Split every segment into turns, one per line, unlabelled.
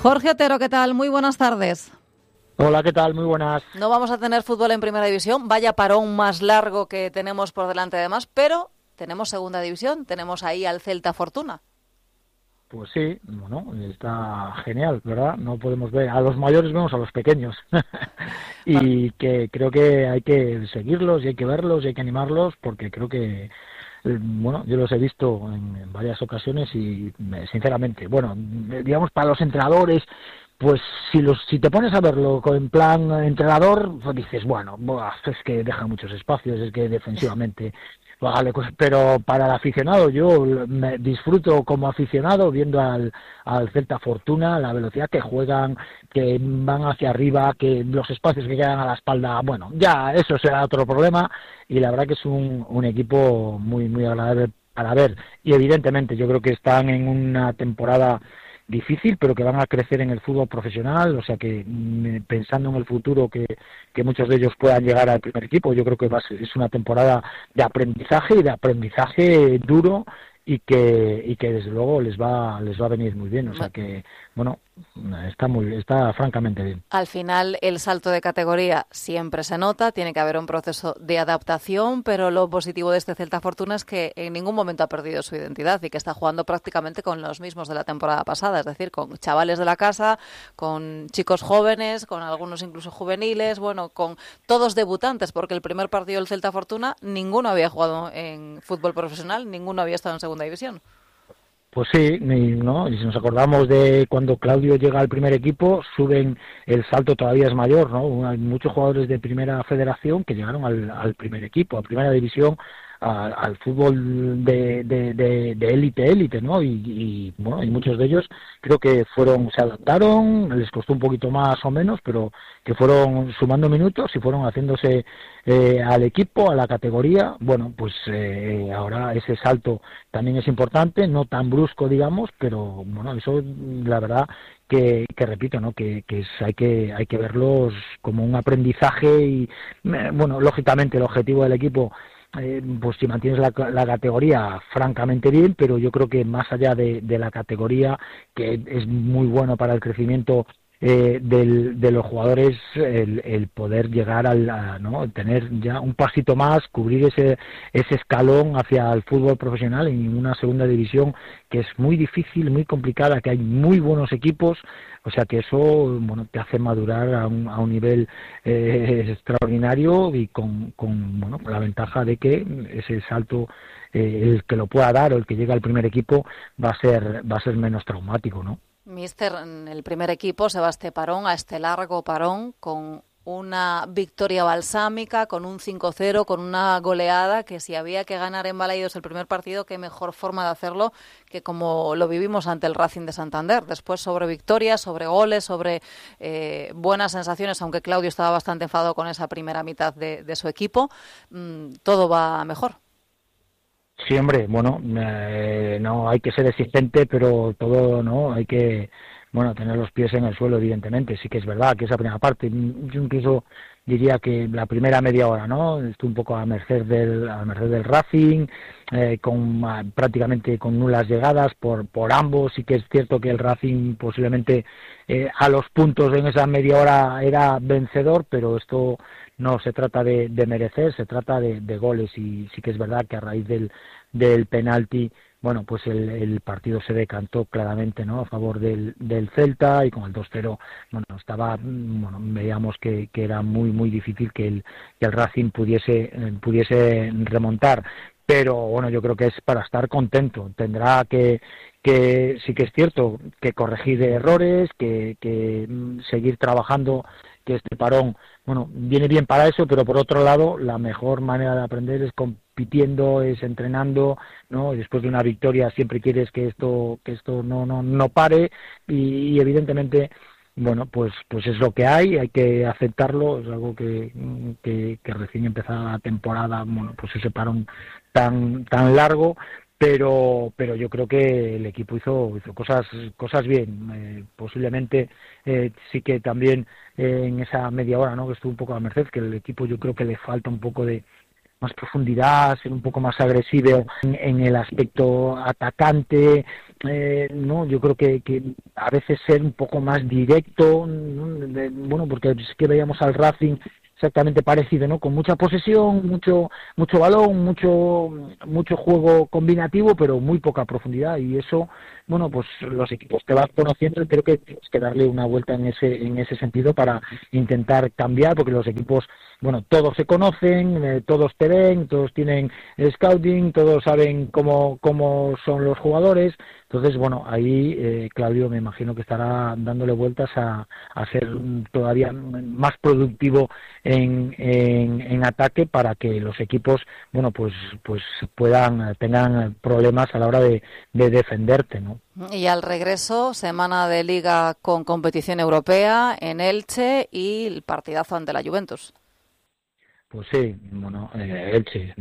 Jorge Otero, ¿qué tal? Muy buenas tardes.
Hola, ¿qué tal? Muy buenas.
No vamos a tener fútbol en Primera División, vaya parón más largo que tenemos por delante además, pero tenemos Segunda División, tenemos ahí al Celta Fortuna.
Pues sí, bueno, está genial, ¿verdad? No podemos ver, a los mayores vemos a los pequeños y que creo que hay que seguirlos y hay que verlos y hay que animarlos porque creo que, bueno, yo los he visto en varias ocasiones y sinceramente, bueno, digamos para los entrenadores, pues si te pones a verlo en plan entrenador, pues dices, bueno, buah, es que deja muchos espacios, es que defensivamente, vale, pero para el aficionado, yo me disfruto como aficionado viendo al Celta Fortuna, la velocidad que juegan, que van hacia arriba, que los espacios que quedan a la espalda, bueno, ya eso será otro problema y la verdad que es un equipo muy, muy agradable para ver y evidentemente yo creo que están en una temporada difícil, pero que van a crecer en el fútbol profesional, o sea que pensando en el futuro que muchos de ellos puedan llegar al primer equipo, yo creo que es una temporada de aprendizaje y de aprendizaje duro y que desde luego les va a venir muy bien, o sea que bueno, está francamente bien.
Al final el salto de categoría siempre se nota, tiene que haber un proceso de adaptación, pero lo positivo de este Celta Fortuna es que en ningún momento ha perdido su identidad y que está jugando prácticamente con los mismos de la temporada pasada, es decir, con chavales de la casa, con chicos jóvenes, con algunos incluso juveniles, bueno, con todos debutantes, porque el primer partido del Celta Fortuna ninguno había jugado en fútbol profesional, ninguno había estado en Segunda División.
Pues sí, ¿no? Y si nos acordamos de cuando Claudio llega al primer equipo, el salto todavía es mayor, ¿no? Hay muchos jugadores de Primera Federación que llegaron al primer equipo, a Primera División, al fútbol de élite, ¿no? Y bueno, y muchos de ellos creo que se adaptaron, les costó un poquito más o menos, pero que fueron sumando minutos y fueron haciéndose al equipo, a la categoría. Bueno, pues ahora ese salto también es importante, no tan brusco, digamos, pero bueno, eso la verdad que repito, ¿no? Que hay que verlos como un aprendizaje y bueno, lógicamente el objetivo del equipo, pues si mantienes la categoría francamente bien, pero yo creo que más allá de la categoría, que es muy bueno para el crecimiento de los jugadores, el poder llegar ¿no? Tener ya un pasito más, cubrir ese escalón hacia el fútbol profesional en una segunda división que es muy difícil, muy complicada, que hay muy buenos equipos, o sea que eso, bueno, te hace madurar a un nivel extraordinario y con bueno, la ventaja de que ese salto, el que lo pueda dar o el que llega al primer equipo va a ser menos traumático, ¿no?
Míster, en el primer equipo se va a este parón, a este largo parón, con una victoria balsámica, con un 5-0, con una goleada, que si había que ganar en Balaídos el primer partido, qué mejor forma de hacerlo que como lo vivimos ante el Racing de Santander. Después sobre victorias, sobre goles, sobre buenas sensaciones, aunque Claudio estaba bastante enfadado con esa primera mitad de su equipo, todo va mejor.
Sí, hombre, bueno, no hay que ser exigente, pero todo, ¿no? Hay que, bueno, tener los pies en el suelo, evidentemente. Sí que es verdad que esa primera parte, yo incluso diría que la primera media hora, ¿no? Estuve un poco a merced del Racing, prácticamente con nulas llegadas por ambos. Sí que es cierto que el Racing posiblemente a los puntos en esa media hora era vencedor, pero esto no se trata de merecer, se trata de goles y sí que es verdad que a raíz del penalti, bueno, pues el partido se decantó claramente, ¿no? A favor del Celta y con el 2-0, bueno, veíamos que era muy muy difícil que el Racing pudiese remontar, pero bueno, yo creo que es para estar contento. Tendrá que sí que es cierto que corregir errores, que seguir trabajando, que este parón, bueno, viene bien para eso, pero por otro lado, la mejor manera de aprender es compitiendo, es entrenando, ¿no? Y después de una victoria siempre quieres que esto no pare y evidentemente, bueno, pues es lo que hay que aceptarlo, es algo que recién empezada la temporada, bueno, pues ese parón tan largo, pero yo creo que el equipo hizo cosas bien. Posiblemente sí que también en esa media hora, ¿no? Que estuvo un poco a merced, que el equipo yo creo que le falta un poco de más profundidad, ser un poco más agresivo en el aspecto atacante, no, yo creo que a veces ser un poco más directo, ¿no? Porque es que veíamos al Racing exactamente parecido, ¿no? Con mucha posesión, mucho balón, mucho juego combinativo, pero muy poca profundidad, y eso, bueno, pues los equipos te vas conociendo, y creo que tienes que darle una vuelta en ese sentido para intentar cambiar, porque los equipos, bueno, todos se conocen, todos te ven, todos tienen scouting, todos saben cómo son los jugadores. Entonces, bueno, ahí Claudio me imagino que estará dándole vueltas a ser todavía más productivo en ataque, para que los equipos, bueno, pues tengan problemas a la hora de defenderte, ¿no?
Y al regreso, semana de Liga con competición europea en Elche y el partidazo ante la Juventus.
Pues sí, bueno, Elche.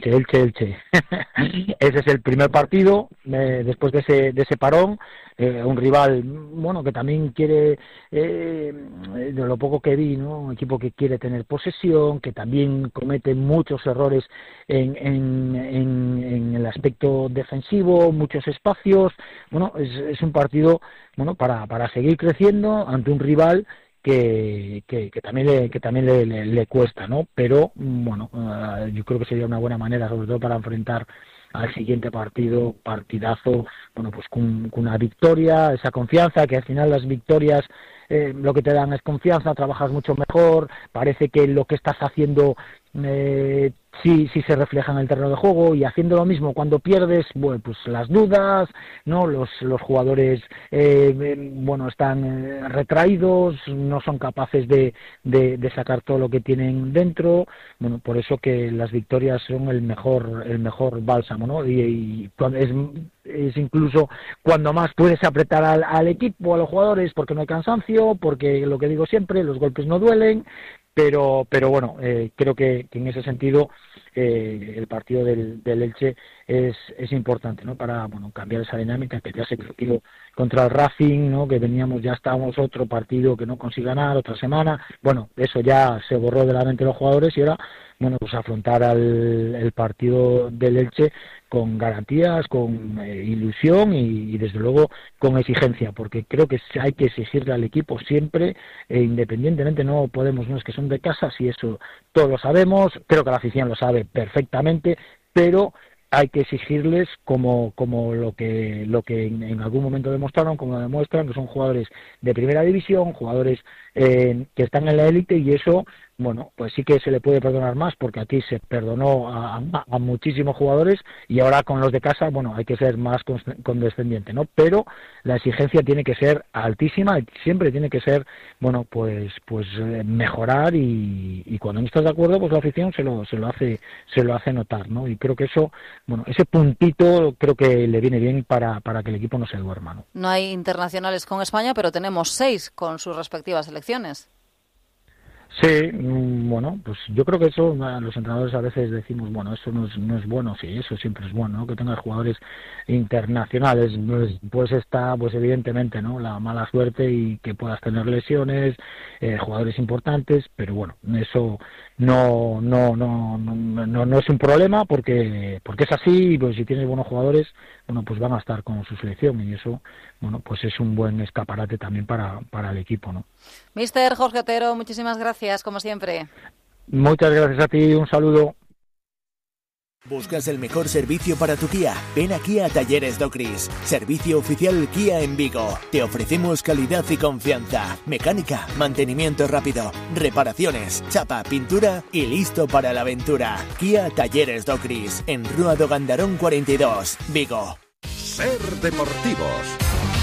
Ese es el primer partido después de ese parón, un rival, bueno, que también quiere, de lo poco que vi, ¿no? Un equipo que quiere tener posesión, que también comete muchos errores en el aspecto defensivo, muchos espacios. Bueno, es un partido, bueno, para seguir creciendo ante un rival que también le cuesta, ¿no? Pero bueno, yo creo que sería una buena manera, sobre todo para enfrentar al siguiente partidazo, bueno, pues con una victoria, esa confianza, que al final las victorias lo que te dan es confianza, trabajas mucho mejor, parece que lo que estás haciendo sí se refleja en el terreno de juego, y haciendo lo mismo cuando pierdes, bueno, pues las dudas, ¿no? Los jugadores bueno, están retraídos, no son capaces de sacar todo lo que tienen dentro. Bueno, por eso que las victorias son el mejor bálsamo, ¿no? Y es incluso cuando más puedes apretar al equipo, a los jugadores, porque no hay cansancio, porque lo que digo siempre, los golpes no duelen. Pero bueno, creo que en ese sentido el partido del Elche es importante, ¿no? Para, bueno, cambiar esa dinámica, que ya se partido contra el Racing, ¿no? Que ya estábamos otro partido que no consigue ganar, otra semana. Bueno, eso ya se borró de la mente de los jugadores, y ahora, bueno, pues afrontar el partido del Elche con garantías, con ilusión y desde luego con exigencia, porque creo que hay que exigirle al equipo siempre, independientemente, no es que son de casa, si eso todos lo sabemos, creo que la afición lo sabe perfectamente, pero hay que exigirles como lo que en algún momento demostraron, como lo demuestran, que son jugadores de primera división, jugadores que están en la élite, y eso, bueno, pues sí que se le puede perdonar más, porque aquí se perdonó a muchísimos jugadores, y ahora con los de casa, bueno, hay que ser más condescendiente, ¿no? Pero la exigencia tiene que ser altísima, y siempre tiene que ser, bueno, pues mejorar, y cuando no estás de acuerdo, pues la afición se lo hace notar, ¿no? Y creo que eso, bueno, ese puntito creo que le viene bien para que el equipo no se duerma, ¿no?
No hay internacionales con España, pero tenemos 6 con sus respectivas selecciones.
Sí, bueno, pues yo creo que eso, los entrenadores a veces decimos, bueno, eso no es bueno. Sí, eso siempre es bueno, ¿no? Que tengas jugadores internacionales, pues está, pues evidentemente, ¿no? La mala suerte, y que puedas tener lesiones, jugadores importantes, pero bueno, eso no es un problema, porque es así, y pues si tienes buenos jugadores, bueno, pues van a estar con su selección, y eso, bueno, pues es un buen escaparate también para el equipo, ¿no?
Míster Jorge Otero, muchísimas gracias, como siempre.
Muchas gracias a ti, un saludo.
¿Buscas el mejor servicio para tu Kia? Ven aquí a Talleres Docris, servicio oficial Kia en Vigo. Te ofrecemos calidad y confianza, mecánica, mantenimiento rápido, reparaciones, chapa, pintura y listo para la aventura. Kia Talleres Docris, en Rúa do Gandarón 42, Vigo.
Ser Deportivos.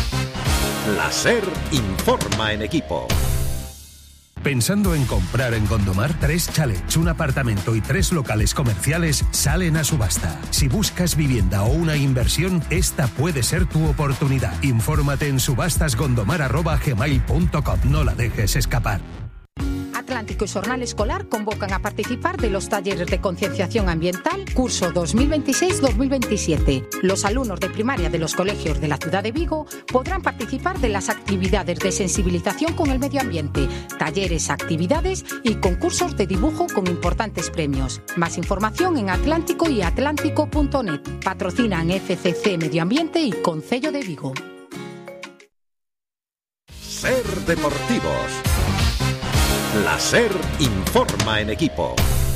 La SER informa en equipo.
¿Pensando en comprar en Gondomar? 3 chalets, un apartamento y 3 locales comerciales salen a subasta. Si buscas vivienda o una inversión, esta puede ser tu oportunidad. Infórmate en subastasgondomar@gmail.com. No la dejes escapar.
Atlántico Atlántico y Xornal Escolar convocan a participar de los talleres de concienciación ambiental curso 2026-2027. Los alumnos de primaria de los colegios de la ciudad de Vigo podrán participar de las actividades de sensibilización con el medio ambiente, talleres, actividades y concursos de dibujo con importantes premios. Más información en Atlántico y atlántico.net. Patrocinan FCC Medio Ambiente y Concello de Vigo.
Ser Deportivos. La SER informa en equipo.